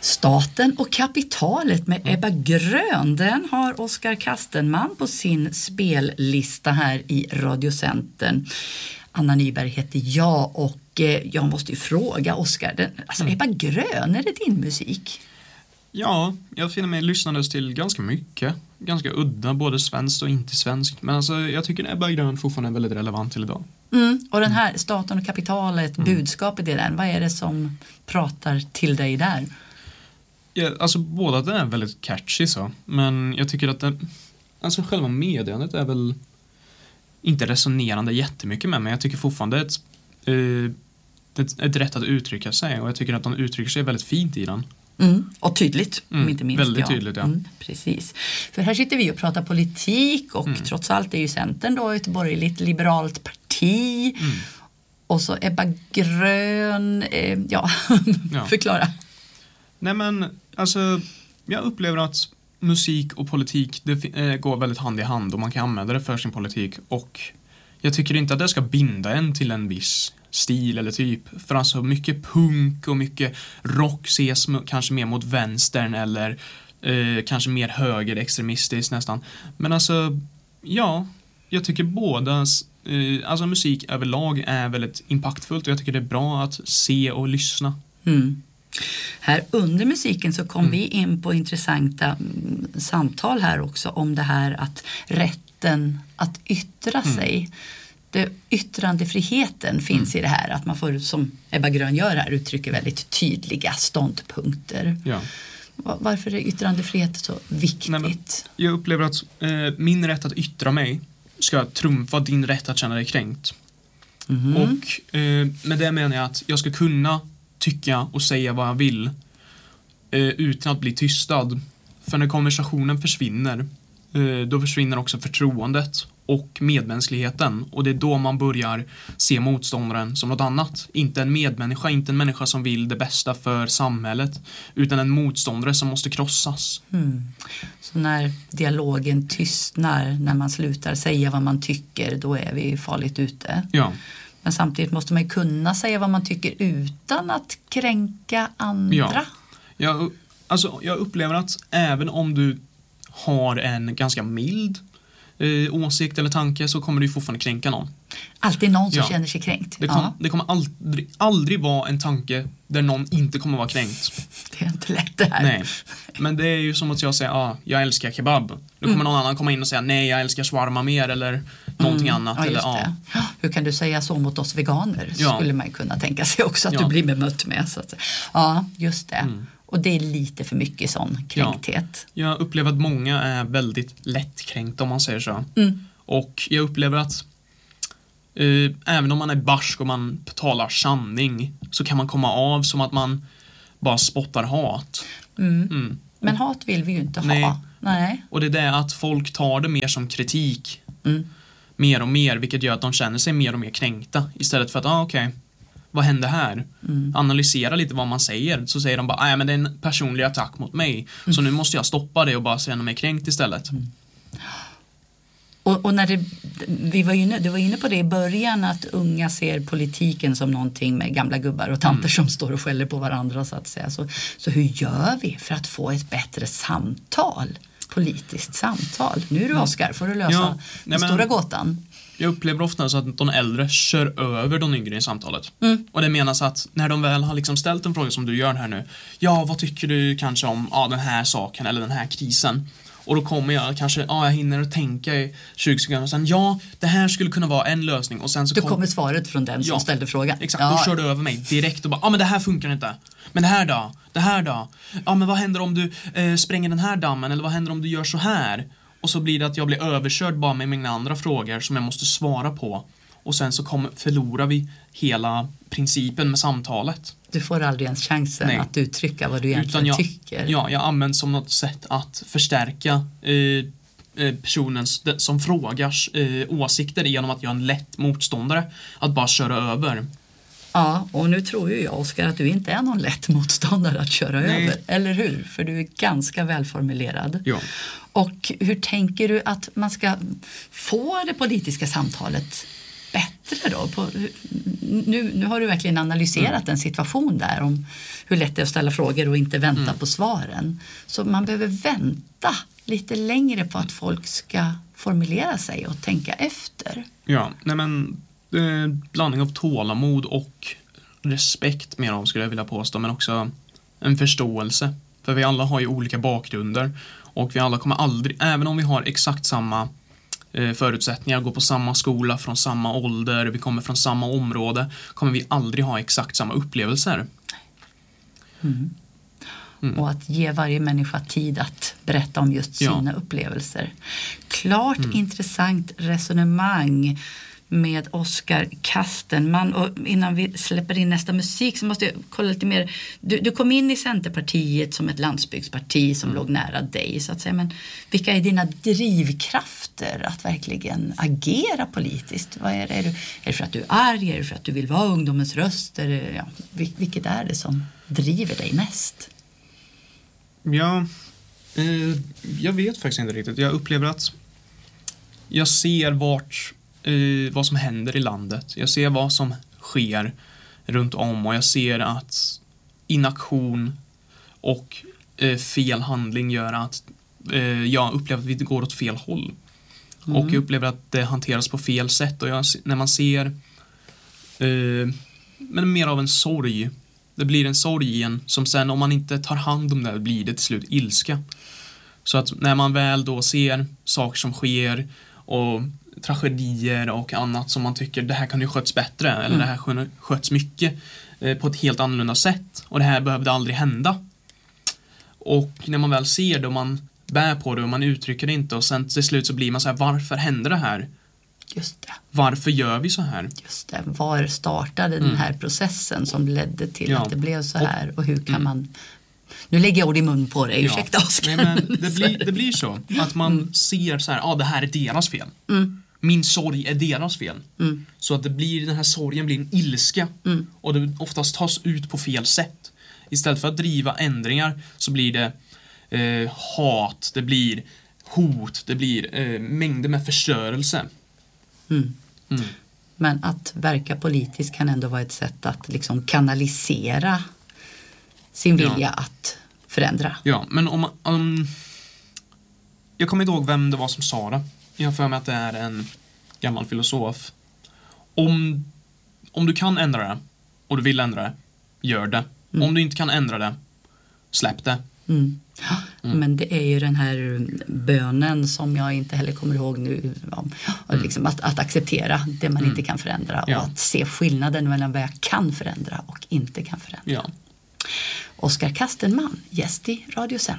Staten och kapitalet med Ebba Grön, den har Oskar Kastenman på sin spellista här i Radiocentern. Anna Nyberg heter jag och jag måste ju fråga Oskar, Ebba Grön, är det din musik? Ja, jag finner mig lyssnandes till ganska mycket. Ganska udda, både svenskt och inte svenskt. Men alltså, jag tycker Ebba Grön fortfarande är väldigt relevant till idag. Och den här staten och kapitalet, budskapet i den, vad är det som pratar till dig där? Ja, alltså båda den är väldigt catchy så. Men jag tycker att alltså själva meddelandet är väl inte resonerande jättemycket med mig. Jag tycker fortfarande ett rätt att uttrycka sig. Och jag tycker att de uttrycker sig väldigt fint i den. Och tydligt, om inte minst. Väldigt tydligt, ja. Precis. För här sitter vi och pratar politik och trots allt är ju Centern då ett borgerligt liberalt parti. Och så Ebba Grön, förklara. Nej men, alltså jag upplever att musik och politik går väldigt hand i hand och man kan använda det för sin politik. Och jag tycker inte att det ska binda en till en viss stil eller typ. För alltså mycket punk och mycket rock ses kanske mer mot vänstern eller kanske mer högerextremistiskt nästan. Men alltså, ja, jag tycker bådas alltså musik överlag är väldigt impactfullt och jag tycker det är bra att se och lyssna. Här under musiken så kom vi in på intressanta samtal här också om det här att rätten att yttra sig. Yttrandefriheten finns i det här, att man får, som Ebba Grön gör här, uttrycker väldigt tydliga ståndpunkter. Ja. Varför är yttrandefrihet så viktigt? Nej, men jag upplever att min rätt att yttra mig ska trumfa din rätt att känna dig kränkt. Och med det menar jag att jag ska kunna tycka och säga vad jag vill utan att bli tystad. För när konversationen försvinner, då försvinner också förtroendet och medmänskligheten. Och det är då man börjar se motståndaren som något annat. Inte en medmänniska, inte en människa som vill det bästa för samhället, utan en motståndare som måste krossas. Så när dialogen tystnar, när man slutar säga vad man tycker, då är vi farligt ute. Ja. Men samtidigt måste man ju kunna säga vad man tycker utan att kränka andra. Ja, alltså jag upplever att även om du har en ganska mild åsikt eller tanke så kommer du fortfarande kränka någon. Alltid någon som känner sig kränkt. Det kommer aldrig vara en tanke där någon inte kommer vara kränkt. Det är inte lätt det här. Nej, men det är ju som att jag säger, jag älskar kebab. Då kommer någon annan komma in och säga, nej jag älskar shawarma mer eller någonting annat. Ja, just det. Hur kan du säga så mot oss veganer? Skulle man kunna tänka sig också att du blir bemött med. Så att, ja, just det. Och det är lite för mycket sån kränkthet. Ja, jag upplever att många är väldigt lättkränkt om man säger så. Och jag upplever att även om man är barsk och man talar sanning så kan man komma av som att man bara spottar hat. Men hat vill vi ju inte ha. Nej. Och det är det att folk tar det mer som kritik. Mer och mer, vilket gör att de känner sig mer och mer kränkta. Istället för att, okej, vad hände här? Analysera lite vad man säger. Så säger de bara, men det är en personlig attack mot mig. Så nu måste jag stoppa det och bara känna mig kränkt istället. Och när du var inne på det i början, att unga ser politiken som någonting med gamla gubbar och tanter som står och skäller på varandra så att säga. Så hur gör vi för att få ett bättre samtal? Politiskt samtal. Nu är du Oskar, får du lösa den stora gåtan. Jag upplever ofta så att de äldre kör över de yngre i samtalet. Och det menas att när de väl har liksom ställt en fråga som du gör här nu. Ja, vad tycker du kanske om den här saken eller den här krisen? Och då kommer jag kanske, jag hinner att tänka i 20 sekunder och sen, det här skulle kunna vara en lösning. Och sen så då kommer svaret från den som ställde frågan. Exakt, då kör du över mig direkt och bara, men det här funkar inte. Men det här då? Ja, men vad händer om du spränger den här dammen? Eller vad händer om du gör så här? Och så blir det att jag blir överkörd bara med mina andra frågor som jag måste svara på. Och sen så förlorar vi hela principen med samtalet. Du får aldrig ens chansen att uttrycka vad du egentligen tycker. Ja, jag använder som något sätt att förstärka personen som frågars åsikter genom att jag är en lätt motståndare. Att bara köra över. Ja, och nu tror ju jag, Oskar, att du inte är någon lätt motståndare att köra över. Eller hur? För du är ganska välformulerad. Ja. Och hur tänker du att man ska få det politiska samtalet bättre då? Nu har du verkligen analyserat en situation där om hur lätt det är att ställa frågor och inte vänta på svaren. Så man behöver vänta lite längre på att folk ska formulera sig och tänka efter. Ja, nej men blandning av tålamod och respekt mer av, skulle jag vilja påstå, men också en förståelse. För vi alla har ju olika bakgrunder och vi alla kommer aldrig, även om vi har exakt samma förutsättningar, går på samma skola från samma ålder, vi kommer från samma område, kommer vi aldrig ha exakt samma upplevelser. Och att ge varje människa tid att berätta om just sina upplevelser. Klart intressant resonemang med Oskar Kastenman. Och innan vi släpper in nästa musik så måste jag kolla lite mer. Du kom in i Centerpartiet som ett landsbygdsparti som låg nära dig, så att säga. Men vilka är dina drivkrafter att verkligen agera politiskt? Vad är det? Är det för att du är arg? Är det för att du vill vara ungdomens röst? Vilket är det som driver dig mest? Ja, jag vet faktiskt inte riktigt. Jag upplever att jag ser vad som händer i landet. Jag ser vad som sker runt om och jag ser att inaktion och fel handling gör att jag upplever att vi går åt fel håll. Och jag upplever att det hanteras på fel sätt. Och när man ser men mer av en sorg. Det blir en sorg igen som sen, om man inte tar hand om det, blir det till slut ilska. Så att när man väl då ser saker som sker och tragedier och annat som man tycker det här kan ju sköts bättre eller det här sköts mycket på ett helt annorlunda sätt och det här behövde aldrig hända. Och när man väl ser det och man bär på det och man uttrycker det inte och sen till slut så blir man så här, varför händer det här? Just det. Varför gör vi så här? Just det. Var startade den här processen som ledde till att det blev så här och hur kan man... Nu lägger jag ord i mun på dig, ursäkta Oskar. Nej, men det blir så att man ser så här, det här är deras fel. Min sorg är deras fel. Så att den här sorgen blir en ilska och det oftast tas ut på fel sätt. Istället för att driva ändringar så blir det hat, det blir hot, det blir mängder med förstörelse. Men att verka politiskt kan ändå vara ett sätt att liksom kanalisera sin vilja att förändra. Ja, men om jag kommer inte ihåg vem det var som sa det. Jag har för mig att det är en gammal filosof. Om du kan ändra det och du vill ändra det, gör det. Om du inte kan ändra det, släpp det. Men det är ju den här bönen som jag inte heller kommer ihåg nu. Liksom att acceptera det man inte kan förändra och att se skillnaden mellan vad jag kan förändra och inte kan förändra. Oskar Kastenman, gäst i Radio Center.